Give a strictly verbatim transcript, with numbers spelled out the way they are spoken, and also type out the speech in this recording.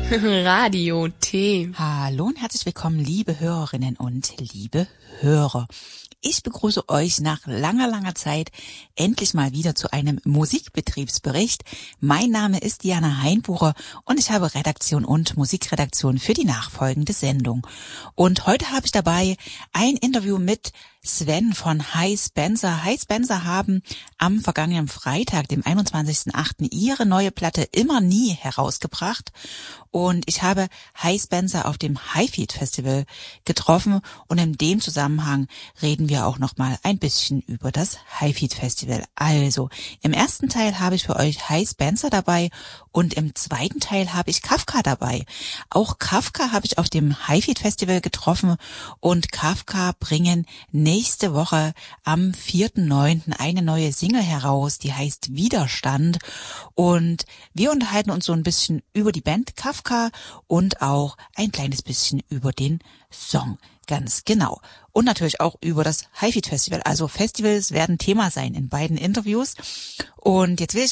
Radio T. Hallo und herzlich willkommen, liebe Hörerinnen und liebe Hörer. Ich begrüße euch nach langer, langer Zeit endlich mal wieder zu einem Musikbetriebsbericht. Mein Name ist Diana Heinbucher und ich habe Redaktion und Musikredaktion für die nachfolgende Sendung. Und heute habe ich dabei ein Interview mit Sven von Hi Spencer. Hi Spencer haben am vergangenen Freitag, dem einundzwanzigsten achten ihre neue Platte Immer Nie herausgebracht. Und ich habe Hi Spencer auf dem Highfield Festival getroffen und in dem Zusammenhang reden wir auch noch mal ein bisschen über das Highfield Festival. Also, im ersten Teil habe ich für euch Hi Spencer dabei und im zweiten Teil habe ich Kafka dabei. Auch Kafka habe ich auf dem Highfield Festival getroffen und Kafka bringen nächste Woche am vierten neunten eine neue Single heraus, die heißt Widerstand, und wir unterhalten uns so ein bisschen über die Band Kafka und auch ein kleines bisschen über den Song. Ganz genau. Und natürlich auch über das Highfield Festival. Also Festivals werden Thema sein in beiden Interviews. Und jetzt will ich